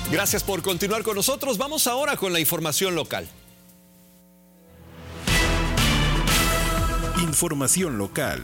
Gracias por continuar con nosotros. Vamos ahora con la información local. Información local.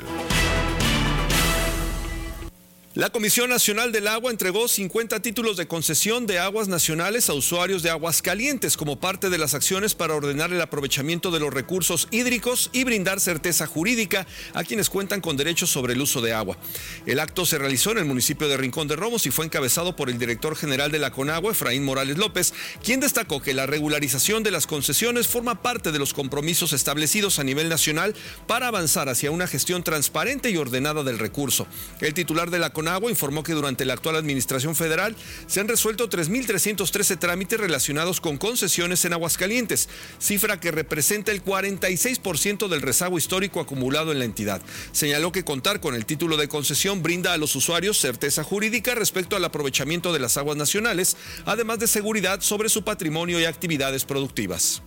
La Comisión Nacional del Agua entregó 50 títulos de concesión de aguas nacionales a usuarios de Aguascalientes como parte de las acciones para ordenar el aprovechamiento de los recursos hídricos y brindar certeza jurídica a quienes cuentan con derechos sobre el uso de agua. El acto se realizó en el municipio de Rincón de Romos y fue encabezado por el director general de la Conagua, Efraín Morales López, quien destacó que la regularización de las concesiones forma parte de los compromisos establecidos a nivel nacional para avanzar hacia una gestión transparente y ordenada del recurso. El titular de la Conagua informó que durante la actual administración federal se han resuelto 3.313 trámites relacionados con concesiones en Aguascalientes, cifra que representa el 46% del rezago histórico acumulado en la entidad. Señaló que contar con el título de concesión brinda a los usuarios certeza jurídica respecto al aprovechamiento de las aguas nacionales, además de seguridad sobre su patrimonio y actividades productivas.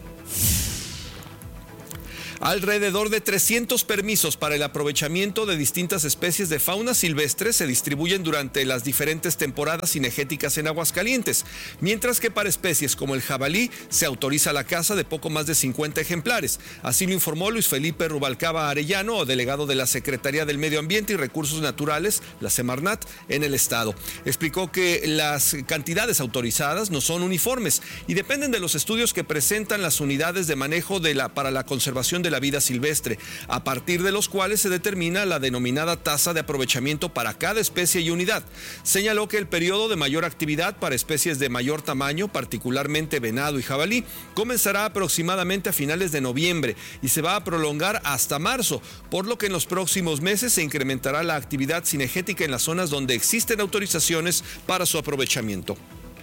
Alrededor de 300 permisos para el aprovechamiento de distintas especies de fauna silvestre se distribuyen durante las diferentes temporadas cinegéticas en Aguascalientes, mientras que para especies como el jabalí se autoriza la caza de poco más de 50 ejemplares. Así lo informó Luis Felipe Rubalcaba Arellano, delegado de la Secretaría del Medio Ambiente y Recursos Naturales, la Semarnat, en el estado. Explicó que las cantidades autorizadas no son uniformes y dependen de los estudios que presentan las unidades de manejo para la conservación de la vida silvestre, a partir de los cuales se determina la denominada tasa de aprovechamiento para cada especie y unidad. Señaló que el periodo de mayor actividad para especies de mayor tamaño, particularmente venado y jabalí, comenzará aproximadamente a finales de noviembre y se va a prolongar hasta marzo, por lo que en los próximos meses se incrementará la actividad cinegética en las zonas donde existen autorizaciones para su aprovechamiento.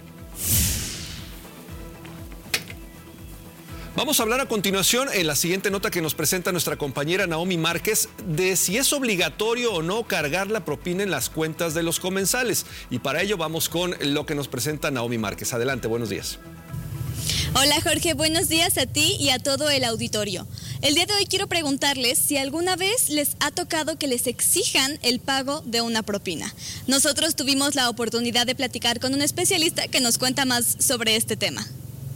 Vamos a hablar a continuación, en la siguiente nota que nos presenta nuestra compañera Naomi Márquez, de si es obligatorio o no cargar la propina en las cuentas de los comensales. Y para ello vamos con lo que nos presenta Naomi Márquez. Adelante, buenos días. Hola Jorge, buenos días a ti y a todo el auditorio. El día de hoy quiero preguntarles si alguna vez les ha tocado que les exijan el pago de una propina. Nosotros tuvimos la oportunidad de platicar con un especialista que nos cuenta más sobre este tema.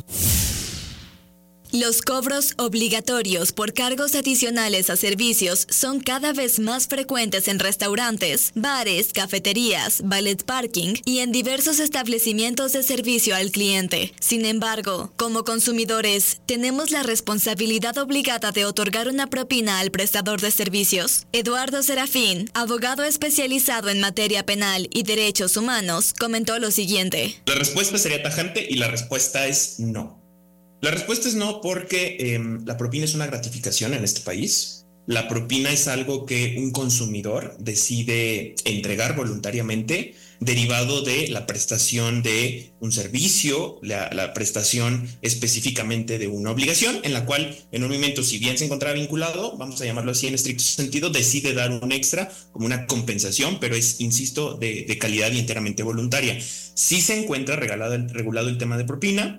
Los cobros obligatorios por cargos adicionales a servicios son cada vez más frecuentes en restaurantes, bares, cafeterías, valet parking y en diversos establecimientos de servicio al cliente. Sin embargo, como consumidores, tenemos la responsabilidad obligada de otorgar una propina al prestador de servicios. Eduardo Serafín, abogado especializado en materia penal y derechos humanos, comentó lo siguiente. La respuesta sería tajante y la respuesta es no. La respuesta es no porque la propina es una gratificación en este país. La propina es algo que un consumidor decide entregar voluntariamente derivado de la prestación de un servicio, la prestación específicamente de una obligación en la cual en un momento, si bien se encontraba vinculado, vamos a llamarlo así en estricto sentido, decide dar un extra como una compensación, pero es, insisto, de calidad y enteramente voluntaria. Sí se encuentra regulado el tema de propina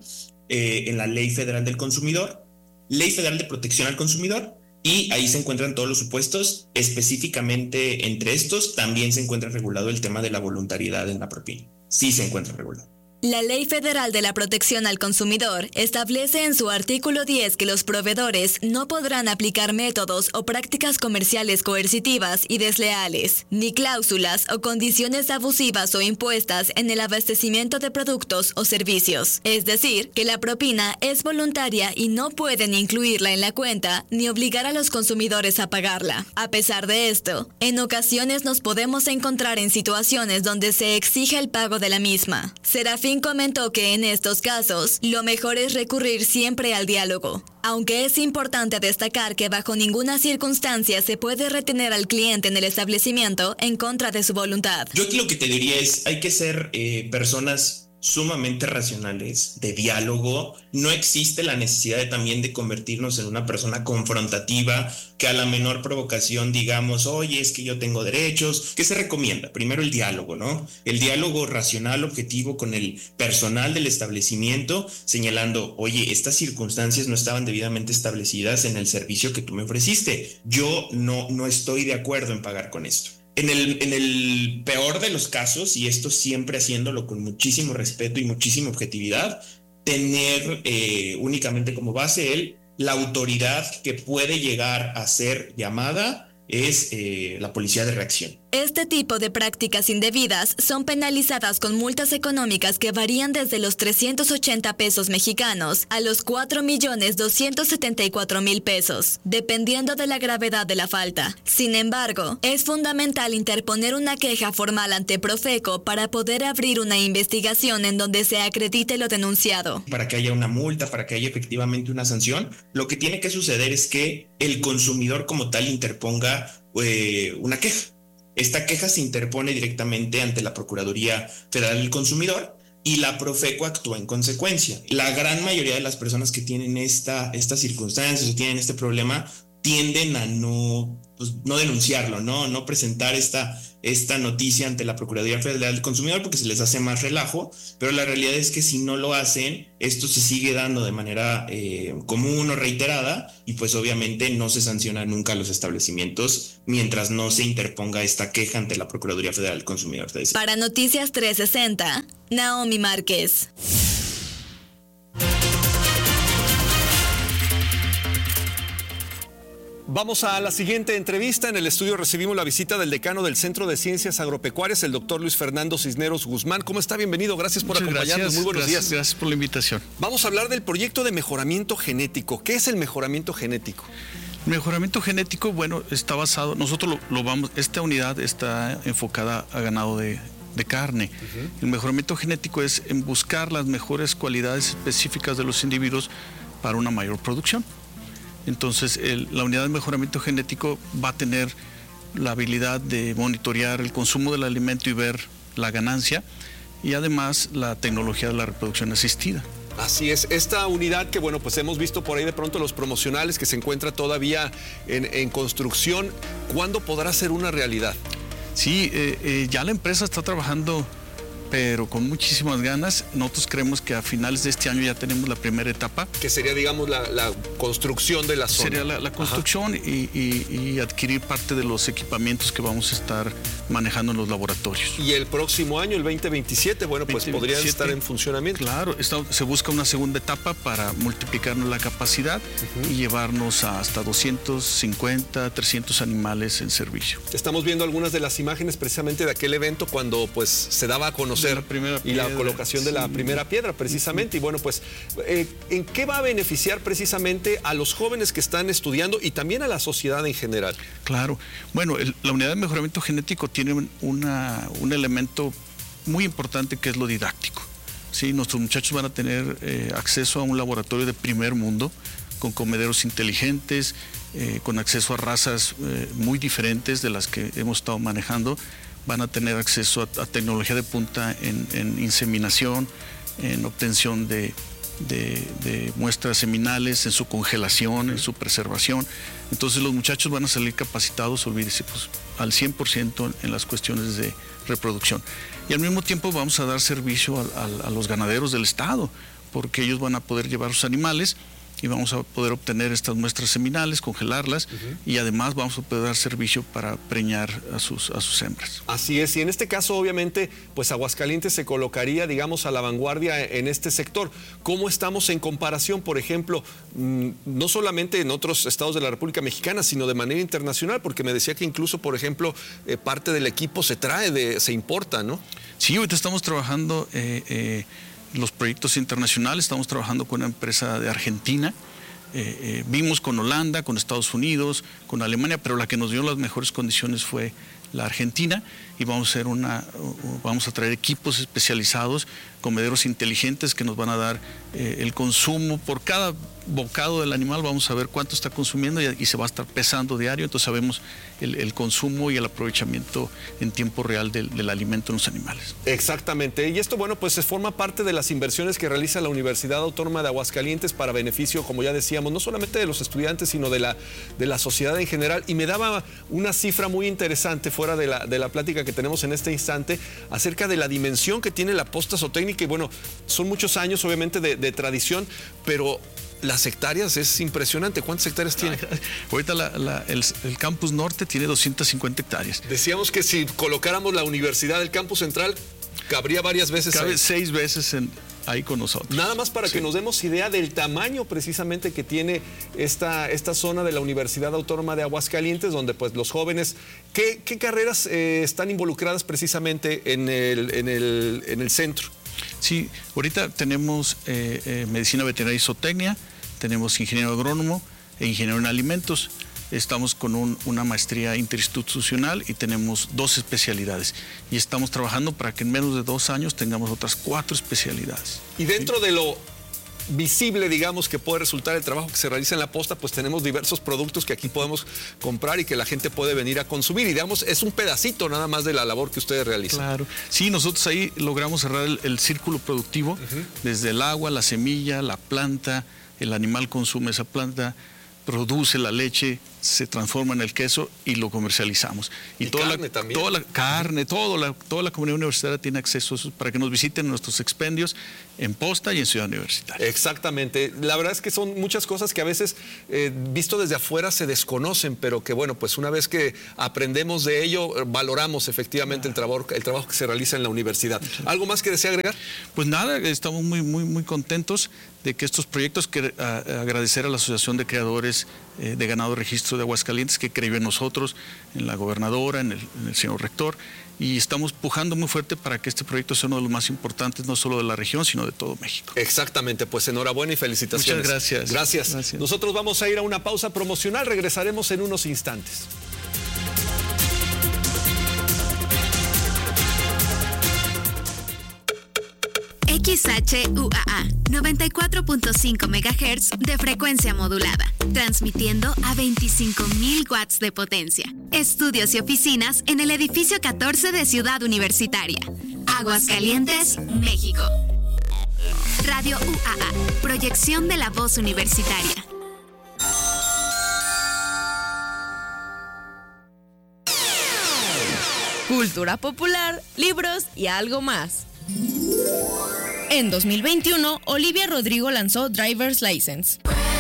en la Ley Federal del Consumidor, Ley Federal de Protección al Consumidor, y ahí se encuentran todos los supuestos. Específicamente entre estos también se encuentra regulado el tema de la voluntariedad en la propina. Sí se encuentra regulado. La Ley Federal de la Protección al Consumidor establece en su artículo 10 que los proveedores no podrán aplicar métodos o prácticas comerciales coercitivas y desleales, ni cláusulas o condiciones abusivas o impuestas en el abastecimiento de productos o servicios. Es decir, que la propina es voluntaria y no pueden incluirla en la cuenta ni obligar a los consumidores a pagarla. A pesar de esto, en ocasiones nos podemos encontrar en situaciones donde se exige el pago de la misma. Serafín comentó que en estos casos, lo mejor es recurrir siempre al diálogo, aunque es importante destacar que bajo ninguna circunstancia se puede retener al cliente en el establecimiento en contra de su voluntad. Yo aquí lo que te diría es, hay que ser personas sumamente racionales, de diálogo. No existe la necesidad también de convertirnos en una persona confrontativa, que a la menor provocación digamos, oye, es que yo tengo derechos. ¿Qué se recomienda? Primero el diálogo, ¿no? El diálogo racional, objetivo con el personal del establecimiento, señalando, oye, estas circunstancias no estaban debidamente establecidas en el servicio que tú me ofreciste. Yo no estoy de acuerdo en pagar con esto. En el peor de los casos, y esto siempre haciéndolo con muchísimo respeto y muchísima objetividad, tener únicamente como base la autoridad que puede llegar a ser llamada es la policía de reacción. Este tipo de prácticas indebidas son penalizadas con multas económicas que varían desde los 380 pesos mexicanos a los 4.274.000 pesos, dependiendo de la gravedad de la falta. Sin embargo, es fundamental interponer una queja formal ante Profeco para poder abrir una investigación en donde se acredite lo denunciado. Para que haya una multa, para que haya efectivamente una sanción, lo que tiene que suceder es que el consumidor como tal interponga una queja. Esta queja se interpone directamente ante la Procuraduría Federal del Consumidor y la Profeco actúa en consecuencia. La gran mayoría de las personas que tienen estas circunstancias o tienen este problema tienden a no denunciarlo, no presentar esta noticia ante la Procuraduría Federal del Consumidor porque se les hace más relajo, pero la realidad es que si no lo hacen, esto se sigue dando de manera común o reiterada y pues obviamente no se sanciona nunca a los establecimientos mientras no se interponga esta queja ante la Procuraduría Federal del Consumidor. Para Noticias 360, Naomi Márquez. Vamos a la siguiente entrevista. En el estudio recibimos la visita del decano del Centro de Ciencias Agropecuarias, el doctor Luis Fernando Cisneros Guzmán. ¿Cómo está? Bienvenido. Gracias por acompañarnos. Muy buenos días. Gracias por la invitación. Vamos a hablar del proyecto de mejoramiento genético. ¿Qué es el mejoramiento genético? El mejoramiento genético, bueno, está basado, nosotros esta unidad está enfocada a ganado de carne. El mejoramiento genético es en buscar las mejores cualidades específicas de los individuos para una mayor producción. Entonces, la unidad de mejoramiento genético va a tener la habilidad de monitorear el consumo del alimento y ver la ganancia y además la tecnología de la reproducción asistida. Así es, esta unidad que bueno, pues hemos visto por ahí de pronto los promocionales que se encuentra todavía en construcción, ¿cuándo podrá ser una realidad? Sí, ya la empresa está trabajando, pero con muchísimas ganas. Nosotros creemos que a finales de este año ya tenemos la primera etapa. Que sería, digamos, la construcción de la zona. Sería la construcción y adquirir parte de los equipamientos que vamos a estar manejando en los laboratorios. Y el próximo año, el 2027, bueno, pues podrían estar en funcionamiento. Claro, se busca una segunda etapa para multiplicarnos la capacidad y llevarnos a hasta 250, 300 animales en servicio. Estamos viendo algunas de las imágenes precisamente de aquel evento cuando pues se daba a conocer la colocación de la primera piedra precisamente. Y bueno, pues ¿en qué va a beneficiar precisamente a los jóvenes que están estudiando y también a la sociedad en general? Claro, bueno, la unidad de mejoramiento genético tiene un elemento muy importante que es lo didáctico. ¿Sí? Nuestros muchachos van a tener acceso a un laboratorio de primer mundo con comederos inteligentes, con acceso a razas muy diferentes de las que hemos estado manejando. Van a tener acceso a tecnología de punta en inseminación, en obtención de muestras seminales, en su congelación, en su preservación. Entonces los muchachos van a salir capacitados, olvídese, pues, al 100% en las cuestiones de reproducción. Y al mismo tiempo vamos a dar servicio a los ganaderos del estado, porque ellos van a poder llevar sus animales y vamos a poder obtener estas muestras seminales, congelarlas y además vamos a poder dar servicio para preñar a sus hembras. Así es, y en este caso obviamente pues Aguascalientes se colocaría, digamos, a la vanguardia en este sector. ¿Cómo estamos en comparación, por ejemplo, no solamente en otros estados de la República Mexicana, sino de manera internacional? Porque me decía que incluso, por ejemplo, parte del equipo se importa, ¿no? Sí, ahorita estamos trabajando los proyectos internacionales, estamos trabajando con una empresa de Argentina, vimos con Holanda, con Estados Unidos, con Alemania, pero la que nos dio las mejores condiciones fue la Argentina y vamos a traer equipos especializados, comederos inteligentes que nos van a dar el consumo por cada bocado del animal. Vamos a ver cuánto está consumiendo y se va a estar pesando diario, entonces sabemos el consumo y el aprovechamiento en tiempo real del alimento en los animales. Exactamente, y esto, bueno, pues forma parte de las inversiones que realiza la Universidad Autónoma de Aguascalientes para beneficio, como ya decíamos, no solamente de los estudiantes, sino de la sociedad en general. Y me daba una cifra muy interesante, fuera de la plática que tenemos en este instante acerca de la dimensión que tiene la posta zootécnica. Y bueno, son muchos años obviamente de tradición, pero las hectáreas es impresionante. ¿Cuántas hectáreas tiene? Ahorita el campus norte tiene 250 hectáreas. Decíamos que si colocáramos la universidad del campus central, cabría varias veces. Cabe 6 veces ahí con nosotros. Nada más para que nos demos idea del tamaño precisamente que tiene esta zona de la Universidad Autónoma de Aguascalientes, donde pues los jóvenes, ¿qué carreras están involucradas precisamente en el centro? Sí, ahorita tenemos medicina veterinaria y zootecnia, tenemos ingeniero agrónomo e ingeniero en alimentos. Estamos con una maestría interinstitucional y tenemos 2 especialidades. Y estamos trabajando para que en menos de 2 años tengamos otras 4 especialidades. Y dentro de lo visible, digamos, que puede resultar el trabajo que se realiza en la posta, pues tenemos diversos productos que aquí podemos comprar y que la gente puede venir a consumir. Y digamos, es un pedacito nada más de la labor que ustedes realizan. Claro. Sí, nosotros ahí logramos cerrar el círculo productivo, desde el agua, la semilla, la planta, el animal consume esa planta, produce la leche, se transforma en el queso y lo comercializamos. Y toda carne también. Toda la carne, toda la comunidad universitaria tiene acceso a eso para que nos visiten nuestros expendios en Posta y en Ciudad Universitaria. Exactamente. La verdad es que son muchas cosas que a veces, visto desde afuera, se desconocen, pero que bueno, pues una vez que aprendemos de ello, valoramos efectivamente el trabajo que se realiza en la universidad. ¿Algo más que desea agregar? Pues nada, estamos muy contentos de que estos proyectos, agradecer a la Asociación de Creadores de Ganado Registro de Aguascalientes, que creyó en nosotros, en la gobernadora, en el señor rector, y estamos pujando muy fuerte para que este proyecto sea uno de los más importantes, no solo de la región, sino de todo México. Exactamente, pues enhorabuena y felicitaciones. Muchas gracias. Gracias. Nosotros vamos a ir a una pausa promocional, regresaremos en unos instantes. XHUAA 94.5 MHz de frecuencia modulada, transmitiendo a 25,000 watts de potencia. Estudios y oficinas en el edificio 14 de Ciudad Universitaria, Aguascalientes, México. Radio UAA, proyección de la voz universitaria. Cultura popular, libros y algo más. En 2021, Olivia Rodrigo lanzó Driver's License.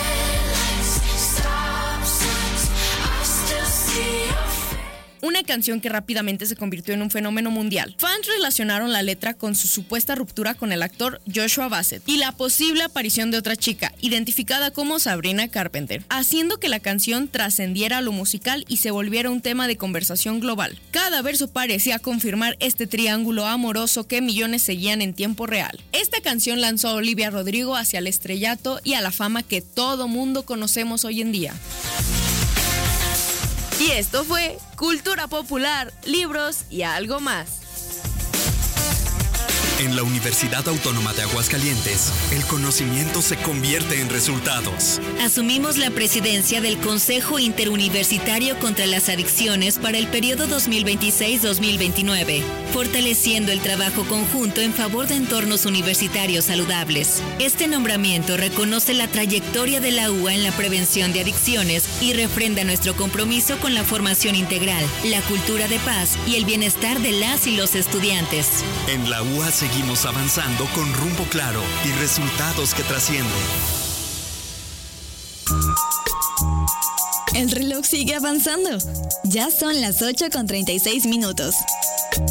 Una canción que rápidamente se convirtió en un fenómeno mundial. Fans relacionaron la letra con su supuesta ruptura con el actor Joshua Bassett y la posible aparición de otra chica, identificada como Sabrina Carpenter, haciendo que la canción trascendiera a lo musical y se volviera un tema de conversación global. Cada verso parecía confirmar este triángulo amoroso que millones seguían en tiempo real. Esta canción lanzó a Olivia Rodrigo hacia el estrellato y a la fama que todo mundo conocemos hoy en día. Y esto fue Cultura Popular, libros y algo más. En la Universidad Autónoma de Aguascalientes, el conocimiento se convierte en resultados. Asumimos la presidencia del Consejo Interuniversitario contra las Adicciones para el periodo 2026-2029, fortaleciendo el trabajo conjunto en favor de entornos universitarios saludables. Este nombramiento reconoce la trayectoria de la UA en la prevención de adicciones y refrenda nuestro compromiso con la formación integral, la cultura de paz y el bienestar de las y los estudiantes. En la UA seguimos avanzando con rumbo claro y resultados que trascienden. El reloj sigue avanzando. Ya son las 8:36 minutos.